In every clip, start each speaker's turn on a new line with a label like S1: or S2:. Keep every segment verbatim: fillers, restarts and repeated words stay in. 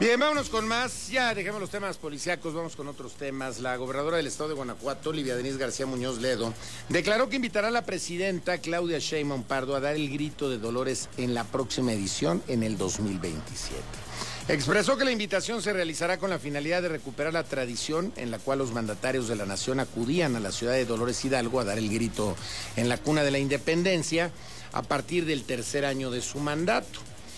S1: Bien, vámonos con más. Ya dejemos los temas policíacos, vamos con otros temas. La gobernadora del estado de Guanajuato, Livia Denisse García Muñoz Ledo, declaró que invitará a la presidenta Claudia Sheinbaum Pardo a dar el grito de Dolores en la próxima edición en el dos mil veintisiete. Expresó que la invitación se realizará con la finalidad de recuperar la tradición en la cual los mandatarios de la nación acudían a la ciudad de Dolores Hidalgo a dar el grito en la cuna de la independencia a partir del tercer año de su mandato.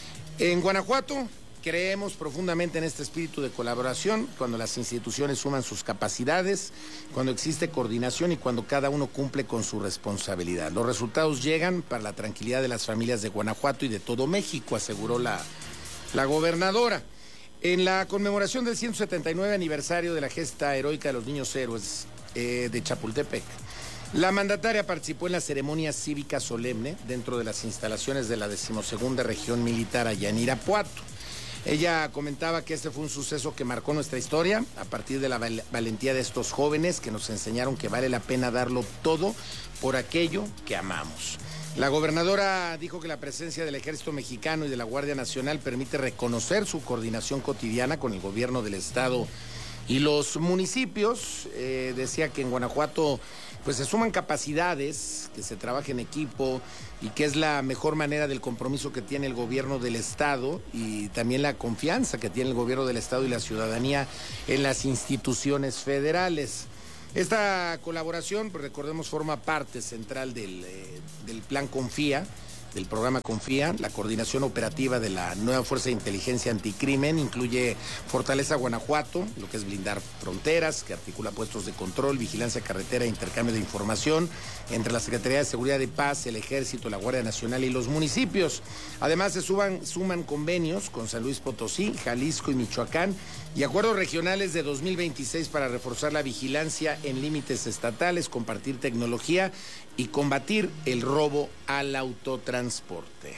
S1: En Guanajuato creemos profundamente en este espíritu de colaboración, cuando las instituciones suman sus capacidades, cuando existe coordinación y cuando cada uno cumple con su responsabilidad. Los resultados llegan para la tranquilidad de las familias de Guanajuato y de todo México, aseguró la, la gobernadora. En la conmemoración del ciento setenta y nueve aniversario de la gesta heroica de los niños héroes eh, de Chapultepec, la mandataria participó en la ceremonia cívica solemne dentro de las instalaciones de la decimosegunda región militar allá en Irapuato. Ella comentaba que este fue un suceso que marcó nuestra historia a partir de la val- valentía de estos jóvenes que nos enseñaron que vale la pena darlo todo por aquello que amamos. La gobernadora dijo que la presencia del Ejército Mexicano y de la Guardia Nacional permite reconocer su coordinación cotidiana con el gobierno del estado y los municipios. Eh, decía que en Guanajuato pues se suman capacidades, que se trabaja en equipo y que es la mejor manera del compromiso que tiene el gobierno del estado y también la confianza que tiene el gobierno del estado y la ciudadanía en las instituciones federales. Esta colaboración, pues recordemos, forma parte central del, eh, del plan Confía, del programa Confía. La coordinación operativa de la nueva Fuerza de Inteligencia Anticrimen incluye Fortaleza Guanajuato, lo que es blindar fronteras, que articula puestos de control, vigilancia carretera e intercambio de información entre la Secretaría de Seguridad y Paz, el Ejército, la Guardia Nacional y los municipios. Además, se suban, suman convenios con San Luis Potosí, Jalisco y Michoacán y acuerdos regionales de dos mil veintiséis para reforzar la vigilancia en límites estatales, compartir tecnología y combatir el robo al autotransporte.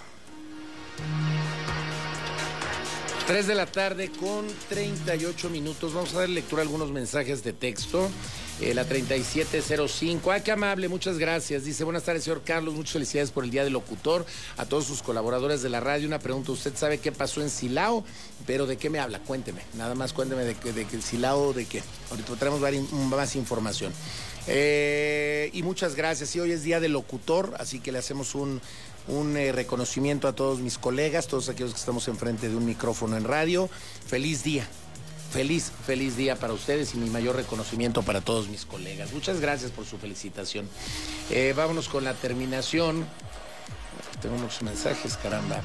S1: tres de la tarde con treinta y ocho minutos. Vamos a dar lectura a algunos mensajes de texto. Eh, la treinta y siete cero cinco. ¡Ah, qué amable! Muchas gracias. Dice, buenas tardes, señor Carlos. Muchas felicidades por el Día del Locutor. A todos sus colaboradores de la radio, una pregunta. ¿Usted sabe qué pasó en Silao? ¿Pero de qué me habla? Cuénteme. Nada más cuénteme de que, de que Silao, de qué. Ahorita traemos más información. Eh, y muchas gracias. Sí, hoy es Día del Locutor, así que le hacemos un... un eh, reconocimiento a todos mis colegas, todos aquellos que estamos enfrente de un micrófono en radio. Feliz día, feliz, feliz día para ustedes y mi mayor reconocimiento para todos mis colegas. Muchas gracias por su felicitación. Eh, vámonos con la terminación. Tengo muchos mensajes, caramba.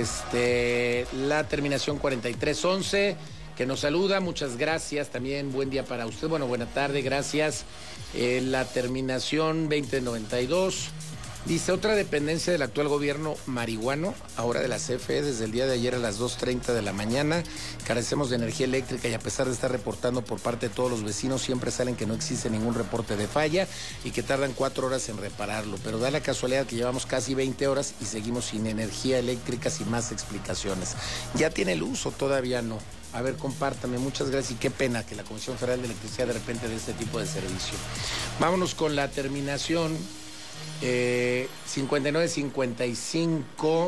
S1: Este, la terminación cuarenta y tres once, que nos saluda, muchas gracias. También buen día para usted, bueno, buena tarde, gracias. Eh, la terminación veinte noventa y dos. Dice, otra dependencia del actual gobierno marihuano, ahora de la C F E, desde el día de ayer a las dos treinta de la mañana, carecemos de energía eléctrica y a pesar de estar reportando por parte de todos los vecinos, siempre salen que no existe ningún reporte de falla y que tardan cuatro horas en repararlo, pero da la casualidad que llevamos casi veinte horas y seguimos sin energía eléctrica, sin más explicaciones. ¿Ya tiene luz o todavía no? A ver, compártame, muchas gracias y qué pena que la Comisión Federal de Electricidad de repente dé este tipo de servicio. Vámonos con la terminación Eh, cincuenta y nueve cincuenta y cinco.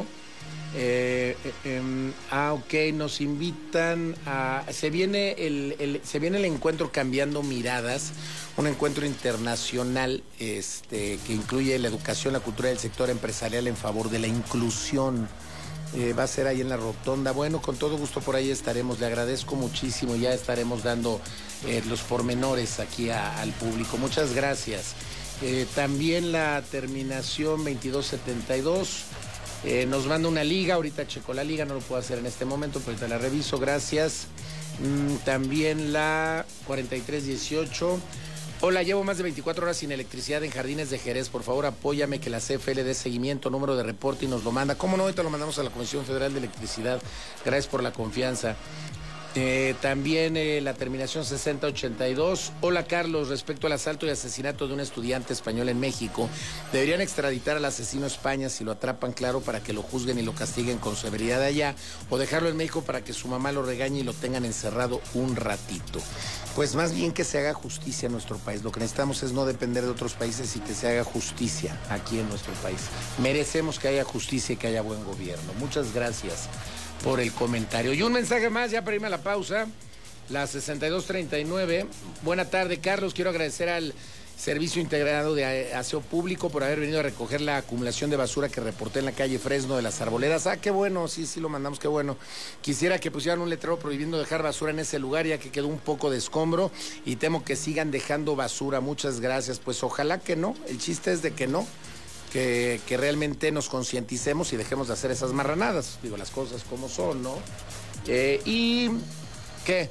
S1: Eh, eh, eh, ah, ok, nos invitan a... Se viene el, el, se viene el encuentro Cambiando Miradas, un encuentro internacional este, que incluye la educación, la cultura del sector empresarial en favor de la inclusión. Eh, va a ser ahí en la rotonda. Bueno, con todo gusto por ahí estaremos. Le agradezco muchísimo. Ya estaremos dando eh, los pormenores aquí a, al público. Muchas gracias. Eh, también la terminación veintidós setenta y dos eh, nos manda una liga, ahorita checo la liga, no lo puedo hacer en este momento, pero te la reviso, gracias. Mm, también la cuarenta y tres dieciocho. Hola, llevo más de veinticuatro horas sin electricidad en Jardines de Jerez, por favor apóyame que la C F E le dé seguimiento, número de reporte y nos lo manda. ¿Cómo no? Ahorita lo mandamos a la Comisión Federal de Electricidad, gracias por la confianza. Eh, también eh, la terminación sesenta ochenta y dos. Hola Carlos, respecto al asalto y asesinato de un estudiante español en México, deberían extraditar al asesino a España si lo atrapan, claro, para que lo juzguen y lo castiguen con severidad allá, o dejarlo en México para que su mamá lo regañe y lo tengan encerrado un ratito. Pues más bien que se haga justicia en nuestro país. Lo que necesitamos es no depender de otros países y que se haga justicia aquí en nuestro país. Merecemos que haya justicia y que haya buen gobierno. Muchas gracias. por el comentario. Y un mensaje más, ya para irme a la pausa, la sesenta y dos treinta y nueve. Buena tarde, Carlos. Quiero agradecer al Servicio Integrado de Aseo Público por haber venido a recoger la acumulación de basura que reporté en la calle Fresno de las Arboledas. Ah, qué bueno, sí, sí lo mandamos, qué bueno. Quisiera que pusieran un letrero prohibiendo dejar basura en ese lugar, ya que quedó un poco de escombro y temo que sigan dejando basura. Muchas gracias. Pues ojalá que no, el chiste es de que no, que, que realmente nos concienticemos y dejemos de hacer esas marranadas. Digo, las cosas como son, ¿no? Eh, y... ¿qué?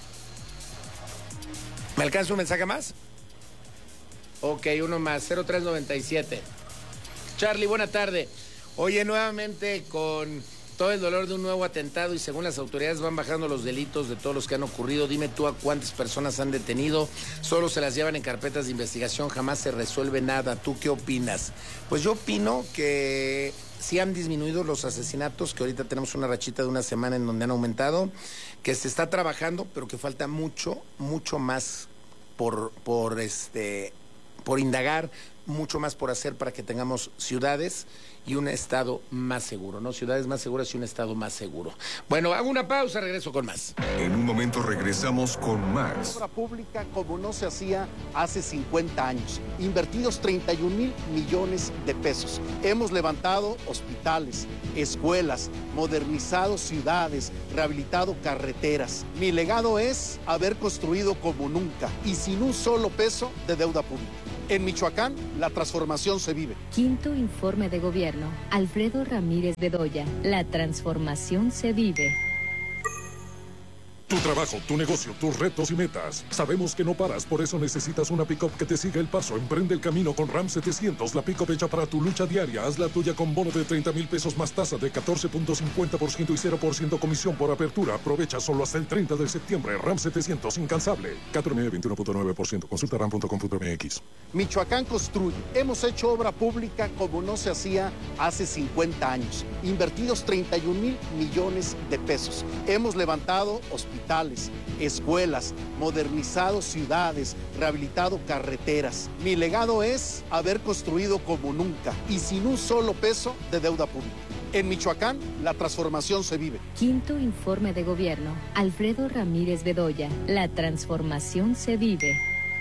S1: ¿Me alcanza un mensaje más? Ok, uno más, cero tres noventa y siete. Charlie, buena tarde. Oye, nuevamente con todo el dolor de un nuevo atentado y según las autoridades van bajando los delitos de todos los que han ocurrido. Dime tú a cuántas personas han detenido, solo se las llevan en carpetas de investigación, jamás se resuelve nada. ¿Tú qué opinas? Pues yo opino que sí han disminuido los asesinatos, que ahorita tenemos una rachita de una semana en donde han aumentado, que se está trabajando, pero que falta mucho, mucho más por, por este... por indagar, mucho más por hacer para que tengamos ciudades y un estado más seguro, ¿no? Ciudades más seguras y un estado más seguro. Bueno, hago una pausa, regreso con más.
S2: En un momento regresamos con más.
S3: Obra pública como no se hacía hace cincuenta años. Invertidos treinta y un mil millones de pesos. Hemos levantado hospitales, escuelas, modernizado ciudades, rehabilitado carreteras. Mi legado es haber construido como nunca y sin un solo peso de deuda pública. En Michoacán, la transformación se vive.
S4: Quinto informe de gobierno. Alfredo Ramírez Bedoya. La transformación se vive.
S5: Tu trabajo, tu negocio, tus retos y metas. Sabemos que no paras, por eso necesitas una pick-up que te siga el paso. Emprende el camino con Ram setecientos, la pick-up hecha para tu lucha diaria. Haz la tuya con bono de treinta mil pesos más tasa de catorce punto cincuenta por ciento y cero por ciento comisión por apertura. Aprovecha solo hasta el treinta de septiembre. Ram setecientos, incansable. Cat M veintiuno punto nueve por ciento. Consulta ram punto com punto m x.
S3: Michoacán construye. Hemos hecho obra pública como no se hacía hace cincuenta años. Invertidos treinta y un mil millones de pesos. Hemos levantado hospitales, escuelas, modernizado ciudades, rehabilitado carreteras. Mi legado es haber construido como nunca y sin un solo peso de deuda pública. En Michoacán, la transformación se vive.
S4: Quinto informe de gobierno. Alfredo Ramírez Bedoya. La transformación se vive.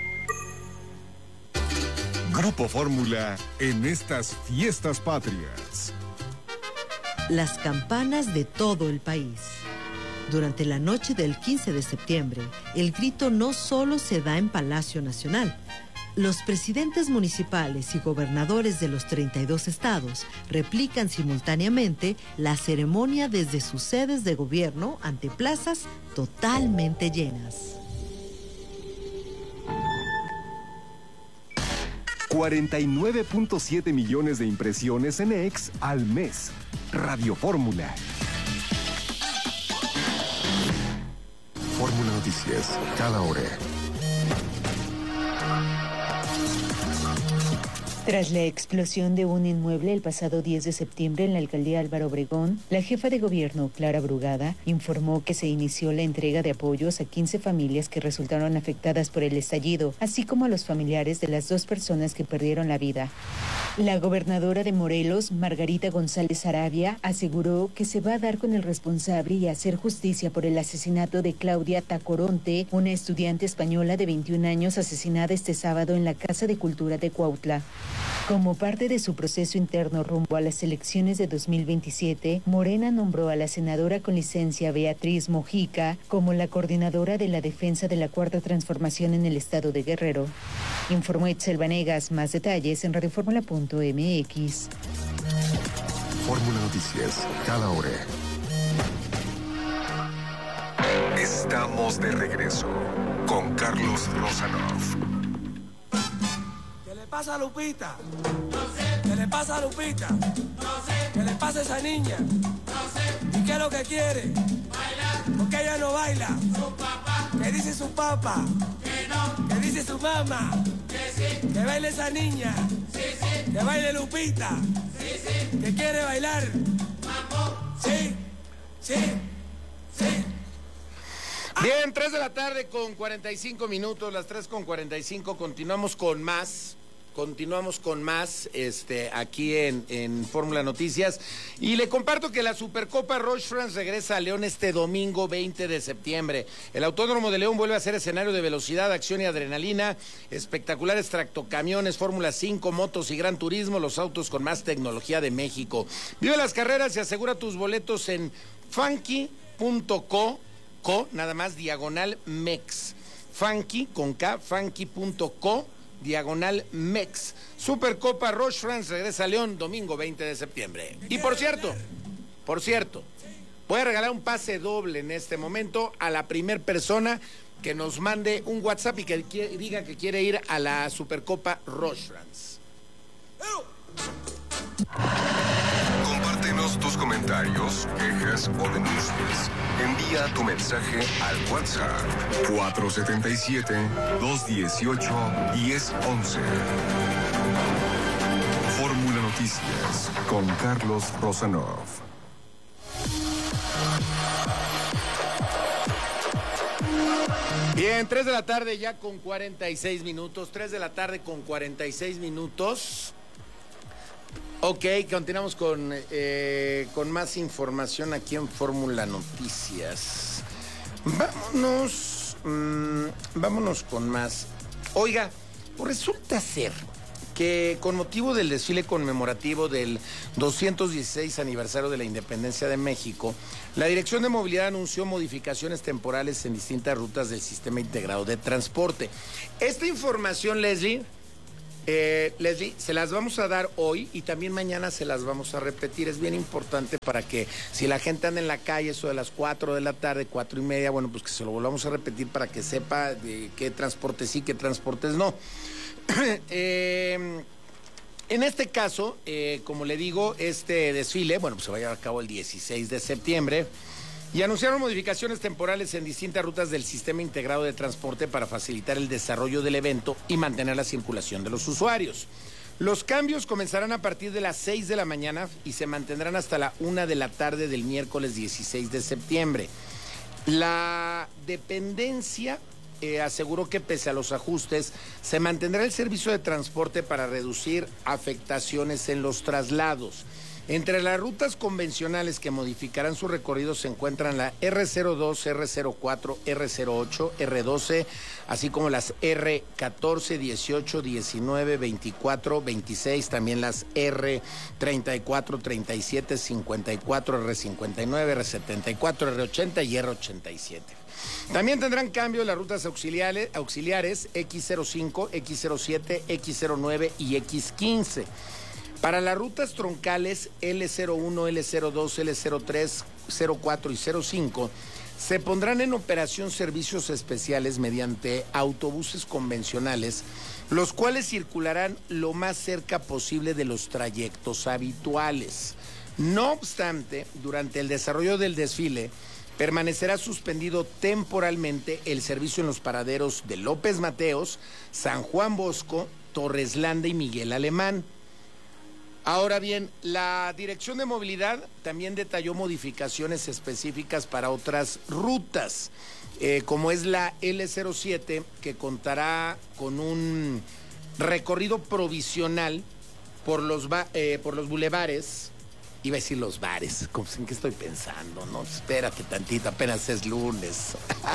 S2: Grupo Fórmula en estas fiestas patrias.
S6: Las campanas de todo el país. Durante la noche del quince de septiembre, el grito no solo se da en Palacio Nacional. Los presidentes municipales y gobernadores de los treinta y dos estados replican simultáneamente la ceremonia desde sus sedes de gobierno ante plazas totalmente llenas.
S2: cuarenta y nueve punto siete millones de impresiones en X al mes. Radio Fórmula. Fórmula Noticias, cada hora.
S7: Tras la explosión de un inmueble el pasado diez de septiembre en la alcaldía Álvaro Obregón, la jefa de gobierno, Clara Brugada, informó que se inició la entrega de apoyos a quince familias que resultaron afectadas por el estallido, así como a los familiares de las dos personas que perdieron la vida. La gobernadora de Morelos, Margarita González Arabia, aseguró que se va a dar con el responsable y hacer justicia por el asesinato de Claudia Tacoronte, una estudiante española de veintiún años asesinada este sábado en la Casa de Cultura de Cuautla. Como parte de su proceso interno rumbo a las elecciones de dos mil veintisiete, Morena nombró a la senadora con licencia Beatriz Mojica como la coordinadora de la defensa de la Cuarta Transformación en el estado de Guerrero. Informó Itzel Vanegas. Más detalles en radioformula punto m x.
S2: Fórmula Noticias, cada hora. Estamos de regreso con Carlos Rosanov.
S8: ¿Qué le pasa a Lupita? No sé. ¿Qué le pasa a Lupita? No sé. ¿Qué le pasa a esa niña? No sé. ¿Y qué es lo que quiere? Bailar. ¿Por qué ella no baila? Su papá. ¿Qué dice su papá? Que no. ¿Qué dice su mamá? Que sí. Que baile esa niña. Sí, sí. Que baile Lupita. Sí, sí. ¿Que quiere bailar? Mambo. Sí. Sí. Sí.
S1: Bien, tres de la tarde con cuarenta y cinco minutos, las tres con cuarenta y cinco, continuamos con más. Continuamos con más este, aquí en, en Fórmula Noticias y le comparto que la Supercopa Roche France regresa a León este domingo veinte de septiembre. El Autódromo de León vuelve a ser escenario de velocidad, acción y adrenalina, espectaculares tractocamiones, Fórmula cinco, motos y gran turismo, los autos con más tecnología de México. Vive las carreras y asegura tus boletos en funky punto co, co, nada más, diagonal mex. Funky con K, funky punto co. Diagonal Mex. Supercopa Roche France regresa a León domingo veinte de septiembre. Y por cierto, por cierto, voy a regalar un pase doble en este momento a la primer persona que nos mande un WhatsApp y que diga que quiere ir a la Supercopa Roche France.
S2: Compártenos tus comentarios, quejas o denuncias. Envía tu mensaje al WhatsApp cuatro siete siete, dos uno ocho, uno cero uno uno. Fórmula Noticias con Carlos Rosanov.
S1: Bien, tres de la tarde ya con cuarenta y seis minutos. tres de la tarde con cuarenta y seis minutos. Ok, continuamos con, eh, con más información aquí en Fórmula Noticias. Vámonos, mmm, vámonos con más. Oiga, pues resulta ser que con motivo del desfile conmemorativo del doscientos dieciséis aniversario de la Independencia de México, la Dirección de Movilidad anunció modificaciones temporales en distintas rutas del Sistema Integrado de Transporte. Esta información, Leslie... Eh, Leslie, se las vamos a dar hoy y también mañana se las vamos a repetir. Es bien importante para que si la gente anda en la calle, eso de las cuatro de la tarde, cuatro y media, bueno, pues que se lo volvamos a repetir para que sepa de qué transportes sí, qué transportes no. eh, en este caso, eh, como le digo, este desfile, bueno, pues se va a llevar a cabo el dieciséis de septiembre. Y anunciaron modificaciones temporales en distintas rutas del Sistema Integrado de Transporte para facilitar el desarrollo del evento y mantener la circulación de los usuarios. Los cambios comenzarán a partir de las seis de la mañana y se mantendrán hasta la una de la tarde del miércoles dieciséis de septiembre. La dependencia eh, aseguró que pese a los ajustes, se mantendrá el servicio de transporte para reducir afectaciones en los traslados. Entre las rutas convencionales que modificarán su recorrido se encuentran la erre cero dos, erre cero cuatro, erre cero ocho, erre doce, así como las erre catorce, dieciocho, diecinueve, veinticuatro, veintiséis, también las erre treinta y cuatro, treinta y siete, cincuenta y cuatro, erre cincuenta y nueve, erre setenta y cuatro, erre ochenta y erre ochenta y siete. También tendrán cambio las rutas auxiliares, auxiliares equis cero cinco, equis cero siete, equis cero nueve y equis quince. Para las rutas troncales ele cero uno, ele cero dos, ele cero tres, cero cuatro y cero cinco, se pondrán en operación servicios especiales mediante autobuses convencionales, los cuales circularán lo más cerca posible de los trayectos habituales. No obstante, durante el desarrollo del desfile, permanecerá suspendido temporalmente el servicio en los paraderos de López Mateos, San Juan Bosco, Torres Landa y Miguel Alemán. Ahora bien, la Dirección de Movilidad también detalló modificaciones específicas para otras rutas, eh, como es la ele cero siete, que contará con un recorrido provisional por los, eh, por los bulevares, iba a decir los bares, ¿en qué estoy pensando? No, espérate tantito, apenas es lunes.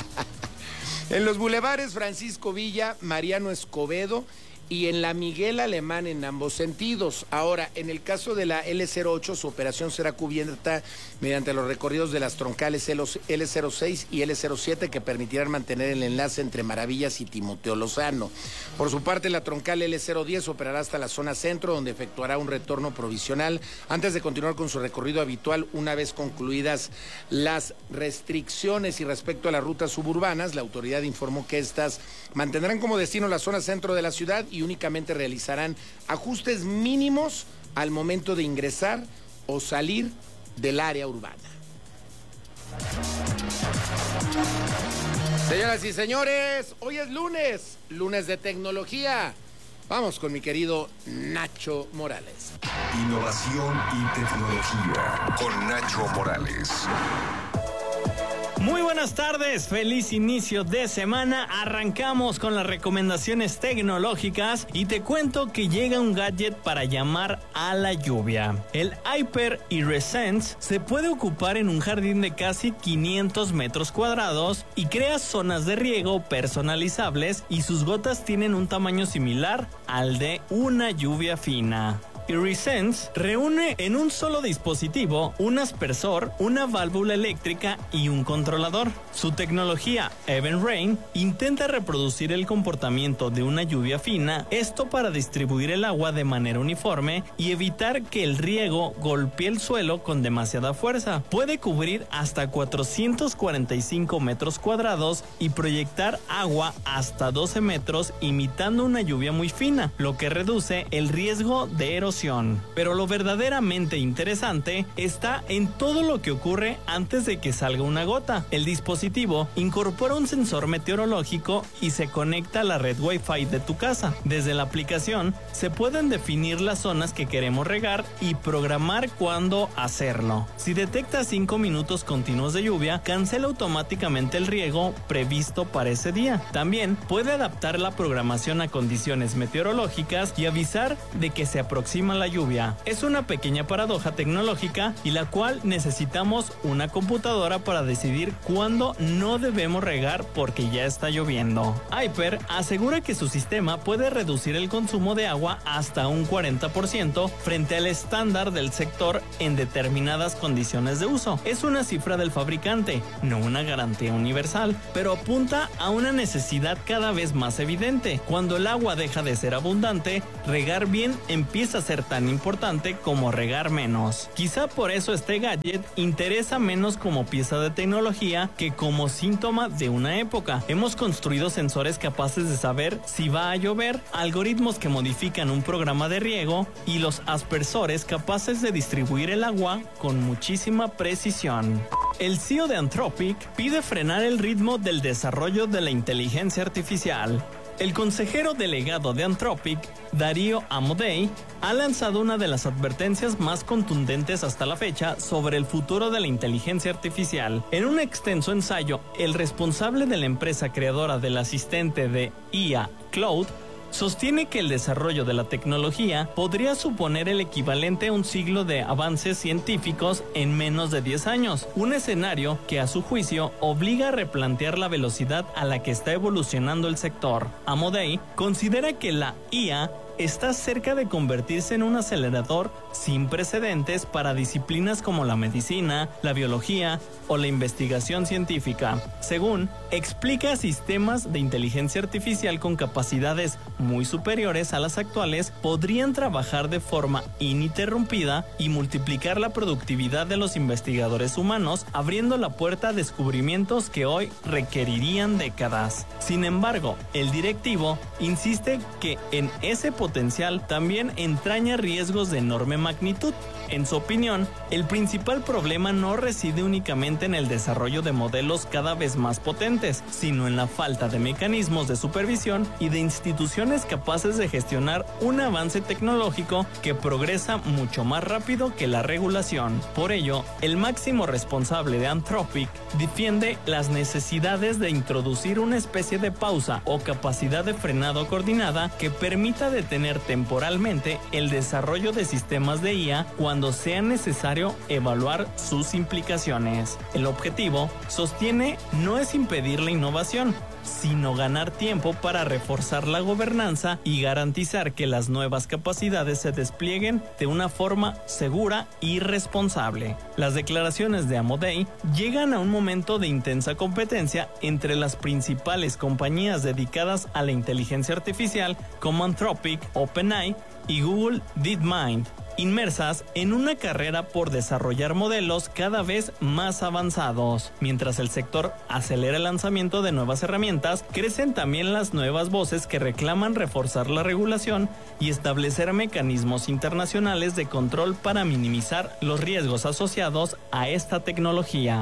S1: En los bulevares Francisco Villa, Mariano Escobedo y en la Miguel Alemán en ambos sentidos. Ahora, en el caso de la ele cero ocho, su operación será cubierta mediante los recorridos de las troncales ele cero seis y ele cero siete, que permitirán mantener el enlace entre Maravillas y Timoteo Lozano. Por su parte, la troncal ele cero diez operará hasta la zona centro, donde efectuará un retorno provisional antes de continuar con su recorrido habitual una vez concluidas las restricciones. Y respecto a las rutas suburbanas, la autoridad informó que estas mantendrán como destino la zona centro de la ciudad y únicamente realizarán ajustes mínimos al momento de ingresar o salir del área urbana. Señoras y señores, hoy es lunes, lunes de tecnología. Vamos con mi querido Nacho Morales.
S2: Innovación y tecnología con Nacho Morales.
S9: Muy buenas tardes, feliz inicio de semana. Arrancamos con las recomendaciones tecnológicas y te cuento que llega un gadget para llamar a la lluvia. El Hyper Iridescence se puede ocupar en un jardín de casi quinientos metros cuadrados y crea zonas de riego personalizables, y sus gotas tienen un tamaño similar al de una lluvia fina. Iridescence reúne en un solo dispositivo un aspersor, una válvula eléctrica y un controlador. Su tecnología Even Rain intenta reproducir el comportamiento de una lluvia fina, esto para distribuir el agua de manera uniforme y evitar que el riego golpee el suelo con demasiada fuerza. Puede cubrir hasta cuatrocientos cuarenta y cinco metros cuadrados y proyectar agua hasta doce metros, imitando una lluvia muy fina, lo que reduce el riesgo de erosión. Pero lo verdaderamente interesante está en todo lo que ocurre antes de que salga una gota. El dispositivo incorpora un sensor meteorológico y se conecta a la red Wi-Fi de tu casa. Desde la aplicación se pueden definir las zonas que queremos regar y programar cuándo hacerlo. Si detecta cinco minutos continuos de lluvia, cancela automáticamente el riego previsto para ese día. También puede adaptar la programación a condiciones meteorológicas y avisar de que se aproxima la lluvia. Es una pequeña paradoja tecnológica y la cual necesitamos una computadora para decidir cuándo no debemos regar porque ya está lloviendo. Hyper asegura que su sistema puede reducir el consumo de agua hasta un cuarenta por ciento frente al estándar del sector en determinadas condiciones de uso. Es una cifra del fabricante, no una garantía universal, pero apunta a una necesidad cada vez más evidente. Cuando el agua deja de ser abundante, regar bien empieza a ser tan importante como regar menos. Quizá por eso este gadget interesa menos como pieza de tecnología que como síntoma de una época. Hemos construido sensores capaces de saber si va a llover, algoritmos que modifican un programa de riego y los aspersores capaces de distribuir el agua con muchísima precisión. El C E O de Anthropic pide frenar el ritmo del desarrollo de la inteligencia artificial. El consejero delegado de Anthropic, Darío Amodei, ha lanzado una de las advertencias más contundentes hasta la fecha sobre el futuro de la inteligencia artificial. En un extenso ensayo, el responsable de la empresa creadora del asistente de I A, Claude, sostiene que el desarrollo de la tecnología podría suponer el equivalente a un siglo de avances científicos en menos de diez años, un escenario que a su juicio obliga a replantear la velocidad a la que está evolucionando el sector. Amodei considera que la I A está cerca de convertirse en un acelerador sin precedentes para disciplinas como la medicina, la biología o la investigación científica. Según explica, sistemas de inteligencia artificial con capacidades muy superiores a las actuales podrían trabajar de forma ininterrumpida y multiplicar la productividad de los investigadores humanos, abriendo la puerta a descubrimientos que hoy requerirían décadas. Sin embargo, el directivo insiste que en ese potencial también entraña riesgos de enorme magnitud. En su opinión, el principal problema no reside únicamente en el desarrollo de modelos cada vez más potentes, sino en la falta de mecanismos de supervisión y de instituciones capaces de gestionar un avance tecnológico que progresa mucho más rápido que la regulación. Por ello, el máximo responsable de Anthropic defiende las necesidades de introducir una especie de pausa o capacidad de frenado coordinada que permita detener temporalmente el desarrollo de sistemas de I A cuando sea necesario evaluar sus implicaciones. El objetivo, sostiene, no es impedir la innovación, sino ganar tiempo para reforzar la gobernanza y garantizar que las nuevas capacidades se desplieguen de una forma segura y responsable. Las declaraciones de Amodei llegan a un momento de intensa competencia entre las principales compañías dedicadas a la inteligencia artificial como Anthropic, OpenAI y Google DeepMind, inmersas en una carrera por desarrollar modelos cada vez más avanzados. Mientras el sector acelera el lanzamiento de nuevas herramientas, crecen también las nuevas voces que reclaman reforzar la regulación y establecer mecanismos internacionales de control para minimizar los riesgos asociados a esta tecnología.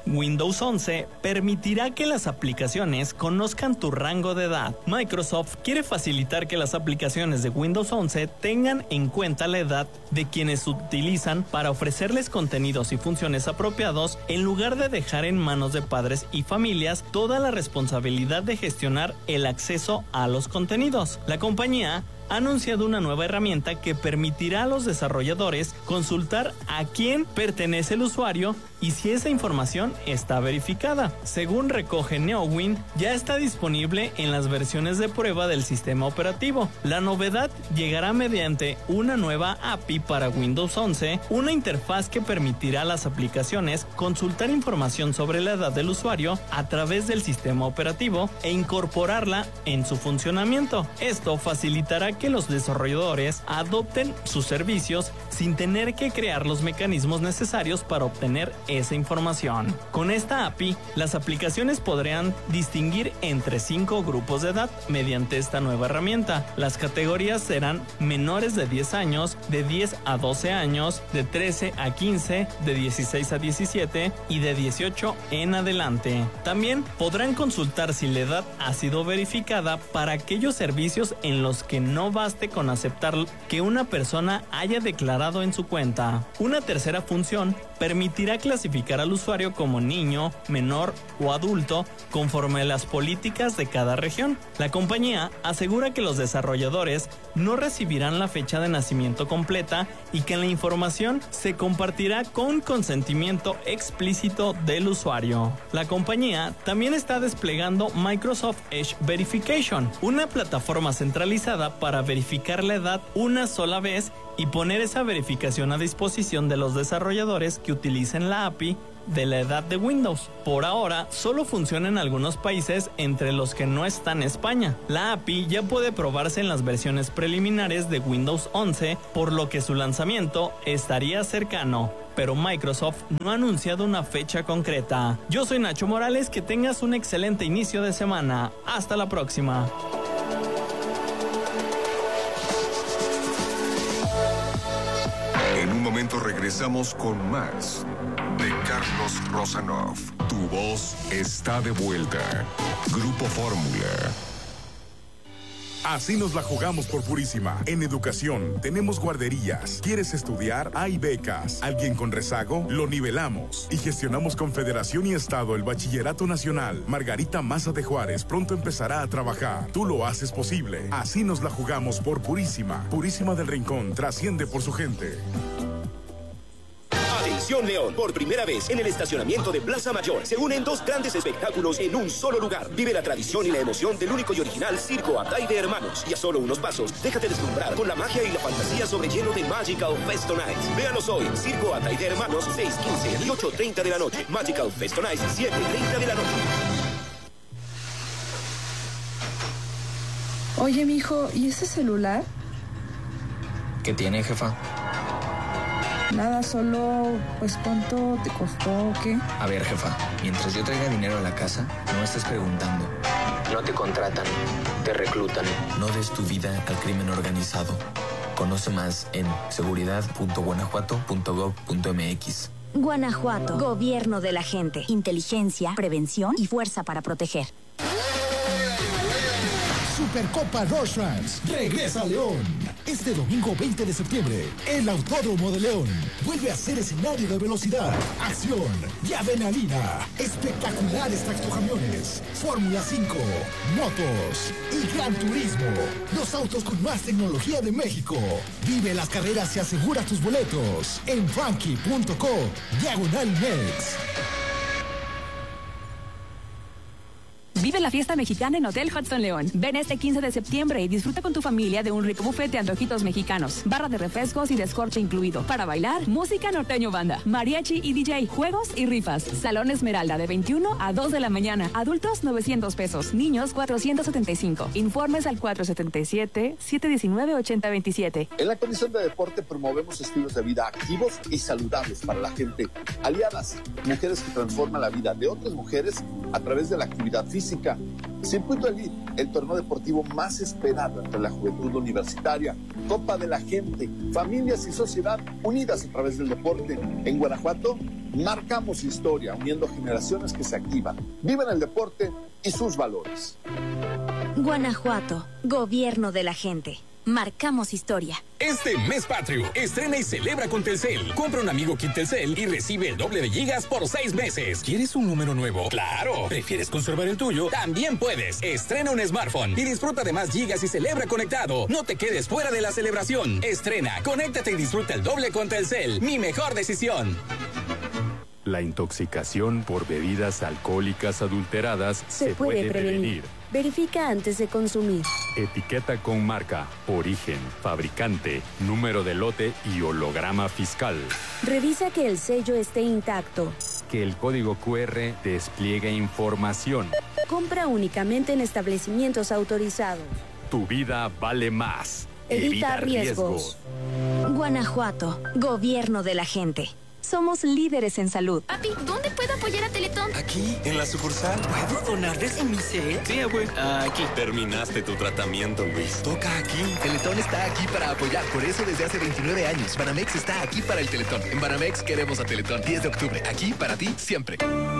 S9: Windows once permitirá que las aplicaciones conozcan tu rango de edad. Microsoft quiere facilitar que las aplicaciones de Windows once tengan en cuenta la edad de quienes utilizan para ofrecerles contenidos y funciones apropiados, en lugar de dejar en manos de padres y familias toda la responsabilidad de gestionar el acceso a los contenidos. La compañía ha anunciado una nueva herramienta que permitirá a los desarrolladores consultar a quién pertenece el usuario y si esa información está verificada. Según recoge Neowin, ya está disponible en las versiones de prueba del sistema operativo. La novedad llegará mediante una nueva A P I para Windows once, una interfaz que permitirá a las aplicaciones consultar información sobre la edad del usuario a través del sistema operativo e incorporarla en su funcionamiento. Esto facilitará que los desarrolladores adopten sus servicios sin tener que crear los mecanismos necesarios para obtener esa información. Con esta A P I, las aplicaciones podrán distinguir entre cinco grupos de edad mediante esta nueva herramienta. Las categorías serán menores de diez años, de diez a doce años, de trece a quince, de dieciséis a diecisiete y de dieciocho en adelante. También podrán consultar si la edad ha sido verificada para aquellos servicios en los que no baste con aceptar que una persona haya declarado en su cuenta. Una tercera función permitirá clasificar al usuario como niño, menor o adulto conforme a las políticas de cada región. La compañía asegura que los desarrolladores no recibirán la fecha de nacimiento completa y que la información se compartirá con consentimiento explícito del usuario. La compañía también está desplegando Microsoft Edge Verification, una plataforma centralizada para verificar la edad una sola vez y poner esa verificación a disposición de los desarrolladores que utilicen la A P I de la edad de Windows. Por ahora, solo funciona en algunos países, entre los que no están España. La A P I ya puede probarse en las versiones preliminares de Windows once, por lo que su lanzamiento estaría cercano, pero Microsoft no ha anunciado una fecha concreta. Yo soy Nacho Morales, que tengas un excelente inicio de semana. Hasta la próxima.
S2: En un momento regresamos con más de Carlos Rosanov. Tu voz está de vuelta. Grupo Fórmula.
S10: Así nos la jugamos por Purísima. En educación tenemos guarderías. ¿Quieres estudiar? Hay becas. ¿Alguien con rezago? Lo nivelamos. Y gestionamos con Federación y Estado el Bachillerato Nacional. Margarita Maza de Juárez pronto empezará a trabajar. Tú lo haces posible. Así nos la jugamos por Purísima. Purísima del Rincón trasciende por su gente.
S11: Atención León, por primera vez en el estacionamiento de Plaza Mayor se unen dos grandes espectáculos en un solo lugar. Vive la tradición y la emoción del único y original Circo Atay de Hermanos. Y a solo unos pasos, déjate deslumbrar con la magia y la fantasía sobre hielo de Magical Festo Nights. Véalos hoy, Circo Atay de Hermanos, seis, quince y ocho treinta de la noche. Magical Festo Nights, siete treinta de la noche.
S12: Oye, mijo, ¿y ese celular?
S13: ¿Qué tiene, jefa?
S12: Nada, solo, pues, ¿cuánto te costó o qué?
S13: A ver, jefa, mientras yo traiga dinero a la casa, no estés preguntando. No te contratan, te reclutan. No des tu vida al crimen organizado. Conoce más en seguridad punto guanajuato punto gob punto mx.
S14: Guanajuato, gobierno de la gente. Inteligencia, prevención y fuerza para proteger.
S15: Supercopa Rorschach regresa a León. Este domingo veinte de septiembre, el Autódromo de León vuelve a ser escenario de velocidad, acción y adrenalina. Espectaculares tractocamiones, Fórmula cinco, motos y Gran Turismo. Los autos con más tecnología de México. Vive las carreras y asegura tus boletos en frankie punto co diagonal mex.
S16: Vive la fiesta mexicana en Hotel Hudson León. Ven este quince de septiembre y disfruta con tu familia de un rico buffet de antojitos mexicanos, barra de refrescos y descorche incluido. Para bailar, música norteño banda, mariachi y D J, juegos y rifas. Salón Esmeralda de veintiuna a dos de la mañana. Adultos novecientos pesos, niños cuatrocientos setenta y cinco. Informes al cuatro siete siete, siete uno nueve, ocho cero dos siete.
S17: En la Comisión de Deporte promovemos estilos de vida activos y saludables para la gente. Aliadas, mujeres que transforman la vida de otras mujeres a través de la actividad física física. Circuito Elite, el torneo deportivo más esperado entre la juventud universitaria. Copa de la gente, familias y sociedad unidas a través del deporte. En Guanajuato, marcamos historia, uniendo generaciones que se activan, viven el deporte y sus valores.
S14: Guanajuato, gobierno de la gente. Marcamos historia.
S18: Este mes patrio, estrena y celebra con Telcel. Compra un amigo kit Telcel y recibe el doble de gigas por seis meses. ¿Quieres un número nuevo? ¡Claro! ¿Prefieres conservar el tuyo? También puedes. Estrena un smartphone y disfruta de más gigas y celebra conectado. No te quedes fuera de la celebración. Estrena, conéctate y disfruta el doble con Telcel. Mi mejor decisión.
S19: La intoxicación por bebidas alcohólicas adulteradas se,
S20: se puede, puede prevenir. prevenir. Verifica antes de consumir.
S19: Etiqueta con marca, origen, fabricante, número de lote y holograma fiscal.
S20: Revisa que el sello esté intacto.
S19: Que el código cu erre despliegue información.
S20: Compra únicamente en establecimientos autorizados.
S19: Tu vida vale más.
S20: Evita, Evita riesgos.
S14: riesgos. Guanajuato, gobierno de la gente. Somos líderes en salud.
S21: Papi, ¿dónde puedo apoyar a Teletón?
S22: Aquí, en la sucursal.
S23: ¿Puedo donar desde mi cel?
S22: Sí, abue.
S23: Aquí.
S22: Terminaste tu tratamiento, Luis.
S23: Toca aquí.
S24: Teletón está aquí para apoyar. Por eso desde hace veintinueve años, Banamex está aquí para el Teletón. En Banamex queremos a Teletón. diez de octubre. Aquí para ti, siempre.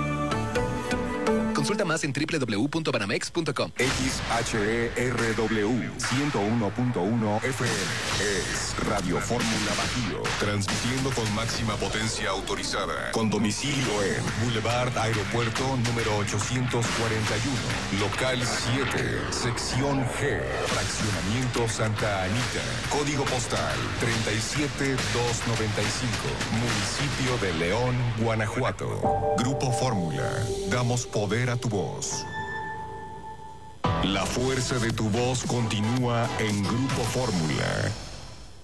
S24: Consulta más en doble u doble u doble u punto banamex punto com.
S2: X H E R W ciento uno punto uno F M es Radio Fórmula Bajío, transmitiendo con máxima potencia autorizada, con domicilio en Boulevard Aeropuerto número ochocientos cuarenta y uno, local siete, sección G, fraccionamiento Santa Anita, código postal treinta y siete mil doscientos noventa y cinco, municipio de León, Guanajuato. Grupo Fórmula, damos poder a tu voz. La fuerza de tu voz continúa en Grupo Fórmula.